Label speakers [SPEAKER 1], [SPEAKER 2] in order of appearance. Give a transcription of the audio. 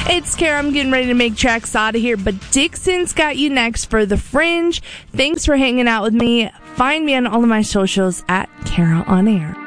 [SPEAKER 1] It's Kara. I'm getting ready to make tracks out of here, but Dixon's got you next for The Fringe. Thanks for hanging out with me. Find me on all of my socials at Kara On Air.